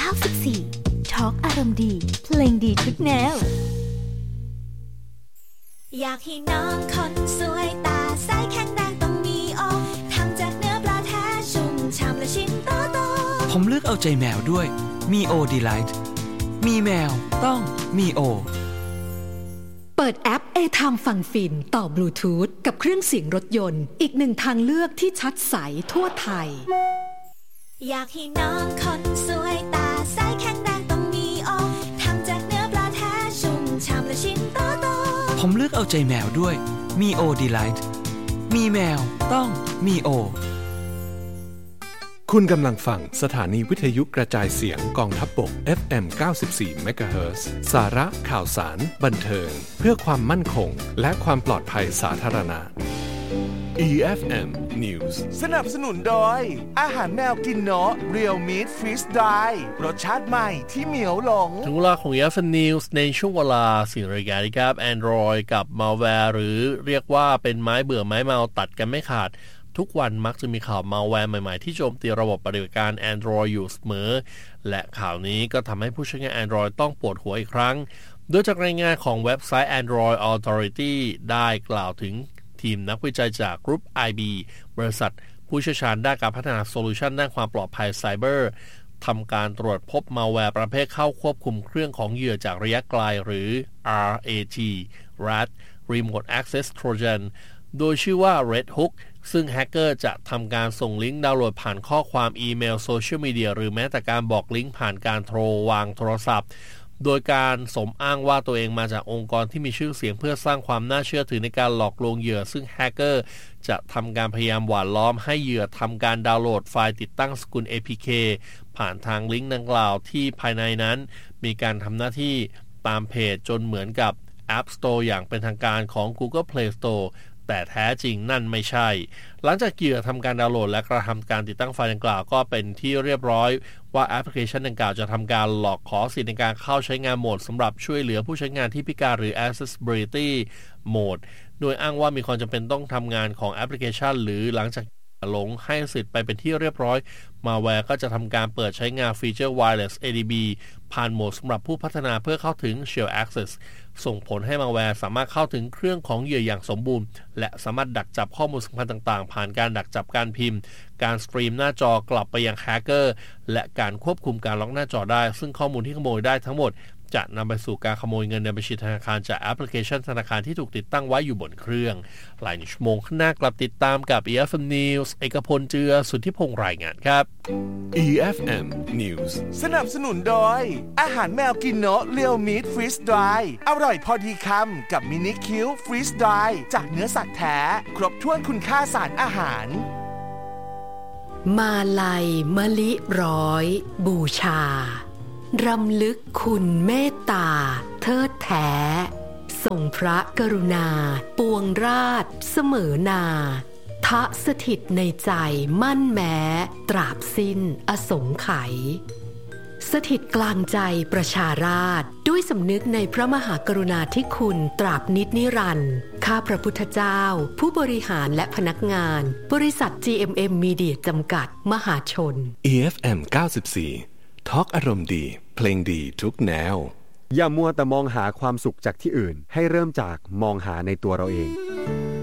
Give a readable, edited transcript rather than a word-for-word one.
94 ทอล์กอารมณ์ดีเพลงดีทุกแนวอยากให้น้องคนสวยตาใสแข็งแรงต้องมีโอทำจากเนื้อปลาแท้ชุ่มฉ่ำและชิ้นโตๆผมเลือกเอาใจแมวด้วยมีโอดีไลท์มีแมวต้องมีโอเปิดแอป A-Time ฟังฟินต่อบลูทูธกับเครื่องเสียงรถยนต์อีกหนึ่งทางเลือกที่ชัดใสทั่วไทยอยากให้น้องคนสวยตาใสแข็งแรงต้องมีโอทำจากเนื้อปลาแท้ชุ่มฉ่ำและชิ้นโตๆผมเลือกเอาใจแมวด้วยมีโอดีไลท์มีแมวต้องมีโอคุณกำลังฟังสถานีวิทยุกระจายเสียงกองทัพบก FM 94 MHz สาระข่าวสารบันเทิงเพื่อความมั่นคงและความปลอดภัยสาธารณะ EFM News สนับสนุนโดยอาหารแมวกินเนาะ Real Meat Freeze Dry รสชาติใหม่ที่เหมียวหลงถึงเวลาของ EFM News ในช่วงเวลา4 นาฬิกาครับ Android กับ Malware หรือเรียกว่าเป็นไม้เบื่อไม้เมาตัดกันไม่ขาดทุกวันมักจะมีข่าว malware ใหม่ๆที่โจมตีระบบปฏิบัติการ Android อยู่เสมอและข่าวนี้ก็ทำให้ผู้ใช้งาน Android ต้องปวดหัวอีกครั้งโดยจากรายงานของเว็บไซต์ Android Authority ได้กล่าวถึงทีมนักวิจัยจากกรุ๊ป IB บริษัทผู้เชี่ยวชาญด้านการพัฒนาโซลูชันด้านความปลอดภัยไซเบอร์ทำการตรวจพบ malware ประเภทเข้าควบคุมเครื่องของเหยื่อจากระยะไกลหรือ RAT Remote Access Trojan โดยชื่อว่า Red Hook ซึ่งแฮกเกอร์จะทำการส่งลิงก์ดาวน์โหลดผ่านข้อความอีเมลโซเชียลมีเดียหรือแม้แต่การบอกลิงก์ผ่านการโทรวางโทรศัพท์โดยการสมอ้างว่าตัวเองมาจากองค์กรที่มีชื่อเสียงเพื่อสร้างความน่าเชื่อถือในการหลอกลวงเหยื่อซึ่งแฮกเกอร์จะทำการพยายามหว่านล้อมให้เหยื่อทำการดาวน์โหลดไฟล์ติดตั้งสกุล APK ผ่านทางลิงก์ดังกล่าวที่ภายในนั้นมีการทำหน้าที่ตามเพจจนเหมือนกับ App Store อย่างเป็นทางการของ Google Play Storeแต่แท้จริงนั่นไม่ใช่หลังจากเหยื่อทำการดาวน์โหลดและกระทำการติดตั้งไฟล์ดังกล่าวก็เป็นที่เรียบร้อยว่าแอปพลิเคชันดังกล่าวจะทำการหลอกขอสิทธิในการเข้าใช้งานโหมดสำหรับช่วยเหลือผู้ใช้งานที่พิการหรือ Accessibility Mode โดยอ้างว่ามีความจำเป็นต้องทำงานของแอปพลิเคชันหรือหลังจากหลงให้สิทธิ์ไปเป็นที่เรียบร้อย Malware ก็จะทำการเปิดใช้งานฟีเจอร์ Wireless ADB ผ่านโหมดสำหรับผู้พัฒนาเพื่อเข้าถึง Shield Access ส่งผลให้ Malware สามารถเข้าถึงเครื่องของเหยื่ออย่างสมบูรณ์และสามารถดักจับข้อมูลสำคัญต่างๆผ่านการดักจับการพิมพ์การสตรีมหน้าจอกลับไปยังแฮกเกอร์และการควบคุมการล็อกหน้าจอได้ซึ่งข้อมูลที่ขโมยได้ทั้งหมดจะนำไปสู่การขโมยเงินในบัญชีธนาคารจากแอปพลิเคชันธนาคารที่ถูกติดตั้งไว้อยู่บนเครื่องหลายชั่วโมงข้างหน้ากลับติดตามกับ EFM News เอกพลเจือสุทธิพงษ์รายงานครับ EFM News สนับสนุนโดยอาหารแมวกินเนาะ Real Meat Freeze Dry อร่อยพอดีคำกับมินิคิว Freeze Dry จากเนื้อสัตว์แท้ครบถ้วนคุณค่าสารอาหารมาลัยมะลิร้อยบูชารำลึกคุณเมตตาเทิดแท้ทรงพระกรุณาปวงราชเสมอนาทะสถิตในใจมั่นแม้ตราบสิ้นอสงไขยสถิตกลางใจประชาราษฎร์ด้วยสำนึกในพระมหากรุณาธิคุณตราบนิจนิรันดร์ข้าพระพุทธเจ้าผู้บริหารและพนักงานบริษัท GMM Media จำกัดมหาชน EFM 94ทอล์กอารมณ์ดีเพลงดีทุกแนวอย่ามัวแต่มองหาความสุขจากที่อื่นให้เริ่มจากมองหาในตัวเราเอง